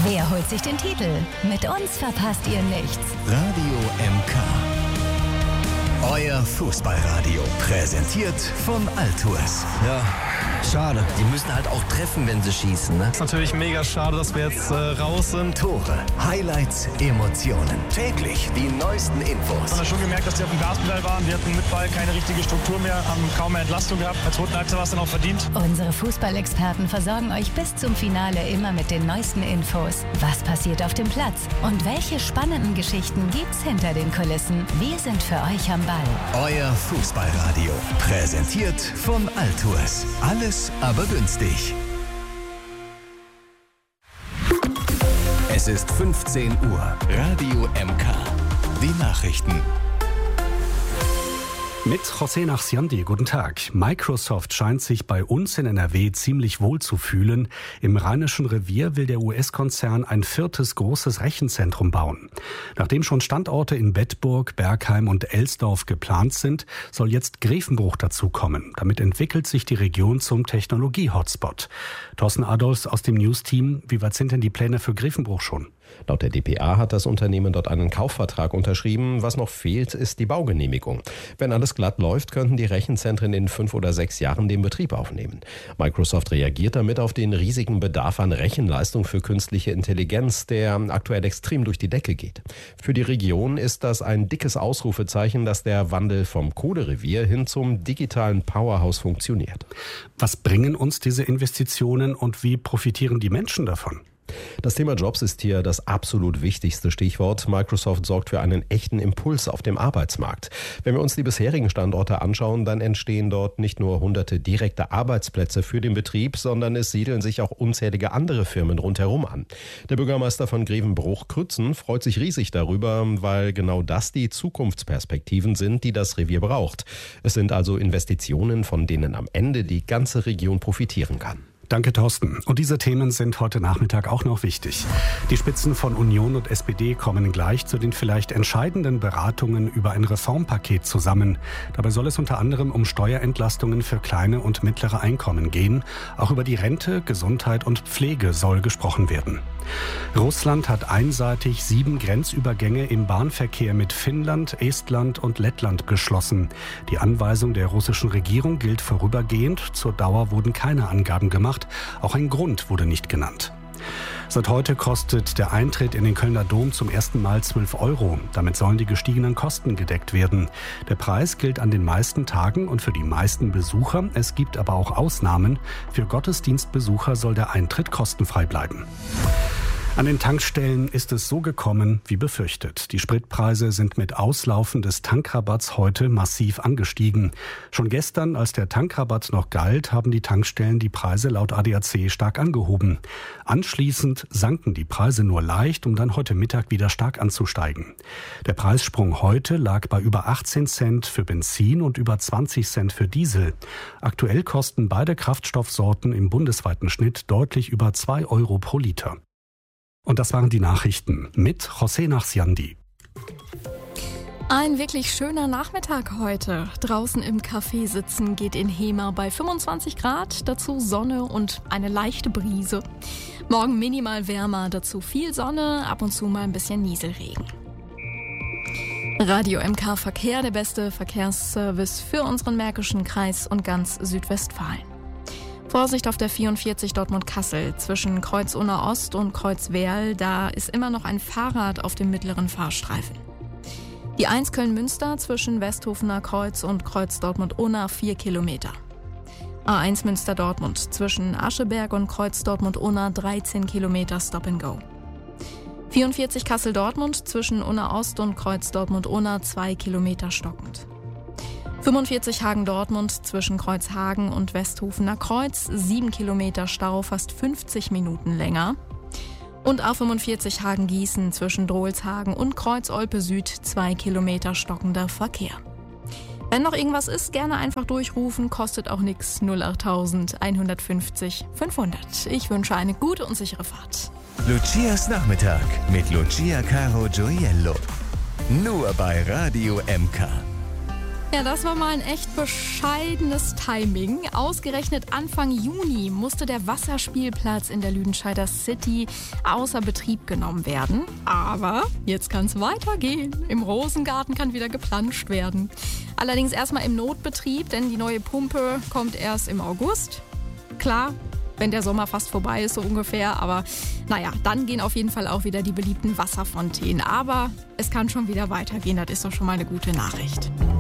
Wer holt sich den Titel? Mit uns verpasst ihr nichts. Radio MK. Euer Fußballradio. Präsentiert von Altours. Ja, schade. Die müssen halt auch treffen, wenn sie schießen, ne? Ist natürlich mega schade, dass wir jetzt raus sind. Tore, Highlights, Emotionen. Täglich die neuesten Infos. Man hat schon gemerkt, dass die auf dem Gaspedal waren. Die hatten mit Ball keine richtige Struktur mehr, haben kaum mehr Entlastung gehabt. Als zweiten Halbzeit war es dann auch verdient. Unsere Fußballexperten versorgen euch bis zum Finale immer mit den neuesten Infos. Was passiert auf dem Platz? Und welche spannenden Geschichten gibt's hinter den Kulissen? Wir sind für euch am Ball. Euer Fußballradio. Präsentiert von Altours. Alles aber günstig. Es ist 15 Uhr. Radio MK. Die Nachrichten. Mit José Nachsiandi, guten Tag. Microsoft scheint sich bei uns in NRW ziemlich wohl zu fühlen. Im Rheinischen Revier will der US-Konzern ein 4. großes Rechenzentrum bauen. Nachdem schon Standorte in Bedburg, Bergheim und Elsdorf geplant sind, soll jetzt Grevenbruch dazukommen. Damit entwickelt sich die Region zum Technologie-Hotspot. Thorsten Adolfs aus dem News-Team, wie weit sind denn die Pläne für Grevenbruch schon? Laut der dpa hat das Unternehmen dort einen Kaufvertrag unterschrieben. Was noch fehlt, ist die Baugenehmigung. Wenn alles glatt läuft, könnten die Rechenzentren in 5 oder 6 Jahren den Betrieb aufnehmen. Microsoft reagiert damit auf den riesigen Bedarf an Rechenleistung für künstliche Intelligenz, der aktuell extrem durch die Decke geht. Für die Region ist das ein dickes Ausrufezeichen, dass der Wandel vom Kohlerevier hin zum digitalen Powerhouse funktioniert. Was bringen uns diese Investitionen und wie profitieren die Menschen davon? Das Thema Jobs ist hier das absolut wichtigste Stichwort. Microsoft sorgt für einen echten Impuls auf dem Arbeitsmarkt. Wenn wir uns die bisherigen Standorte anschauen, dann entstehen dort nicht nur hunderte direkte Arbeitsplätze für den Betrieb, sondern es siedeln sich auch unzählige andere Firmen rundherum an. Der Bürgermeister von Grevenbruch, Krützen, freut sich riesig darüber, weil genau das die Zukunftsperspektiven sind, die das Revier braucht. Es sind also Investitionen, von denen am Ende die ganze Region profitieren kann. Danke, Thorsten. Und diese Themen sind heute Nachmittag auch noch wichtig. Die Spitzen von Union und SPD kommen gleich zu den vielleicht entscheidenden Beratungen über ein Reformpaket zusammen. Dabei soll es unter anderem um Steuerentlastungen für kleine und mittlere Einkommen gehen. Auch über die Rente, Gesundheit und Pflege soll gesprochen werden. Russland hat einseitig 7 Grenzübergänge im Bahnverkehr mit Finnland, Estland und Lettland geschlossen. Die Anweisung der russischen Regierung gilt vorübergehend. Zur Dauer wurden keine Angaben gemacht. Auch ein Grund wurde nicht genannt. Seit heute kostet der Eintritt in den Kölner Dom zum ersten Mal 12 €. Damit sollen die gestiegenen Kosten gedeckt werden. Der Preis gilt an den meisten Tagen und für die meisten Besucher. Es gibt aber auch Ausnahmen. Für Gottesdienstbesucher soll der Eintritt kostenfrei bleiben. An den Tankstellen ist es so gekommen wie befürchtet. Die Spritpreise sind mit Auslaufen des Tankrabatts heute massiv angestiegen. Schon gestern, als der Tankrabatt noch galt, haben die Tankstellen die Preise laut ADAC stark angehoben. Anschließend sanken die Preise nur leicht, um dann heute Mittag wieder stark anzusteigen. Der Preissprung heute lag bei über 18 Cent für Benzin und über 20 Cent für Diesel. Aktuell kosten beide Kraftstoffsorten im bundesweiten Schnitt deutlich über 2 € pro Liter. Und das waren die Nachrichten mit José Nachsiandi. Ein wirklich schöner Nachmittag heute. Draußen im Café sitzen geht in Hemer bei 25 Grad, dazu Sonne und eine leichte Brise. Morgen minimal wärmer, dazu viel Sonne, ab und zu mal ein bisschen Nieselregen. Radio MK Verkehr, der beste Verkehrsservice für unseren Märkischen Kreis und ganz Südwestfalen. Vorsicht auf der 44 Dortmund-Kassel zwischen Kreuz Unna Ost und Kreuz Werl. Da ist immer noch ein Fahrrad auf dem mittleren Fahrstreifen. Die 1 Köln-Münster zwischen Westhofener Kreuz und Kreuz Dortmund-Unna 4 Kilometer. A1 Münster-Dortmund zwischen Ascheberg und Kreuz Dortmund-Unna 13 Kilometer Stop and Go. 44 Kassel-Dortmund zwischen Unna Ost und Kreuz Dortmund-Unna 2 Kilometer stockend. 45 Hagen-Dortmund zwischen Kreuzhagen und Westhofener Kreuz, 7 Kilometer Stau, fast 50 Minuten länger. Und A45 Hagen-Gießen zwischen Drohlshagen und Kreuz-Olpe Süd, 2 Kilometer stockender Verkehr. Wenn noch irgendwas ist, gerne einfach durchrufen, kostet auch nichts. 08000 150 500. Ich wünsche eine gute und sichere Fahrt. Lucias Nachmittag mit Lucia Caro Gioiello. Nur bei Radio MK. Ja, das war mal ein echt bescheidenes Timing. Ausgerechnet Anfang Juni musste der Wasserspielplatz in der Lüdenscheider City außer Betrieb genommen werden. Aber jetzt kann es weitergehen. Im Rosengarten kann wieder geplanscht werden. Allerdings erstmal im Notbetrieb, denn die neue Pumpe kommt erst im August. Klar, wenn der Sommer fast vorbei ist, so ungefähr. Aber naja, dann gehen auf jeden Fall auch wieder die beliebten Wasserfontänen. Aber es kann schon wieder weitergehen, das ist doch schon mal eine gute Nachricht.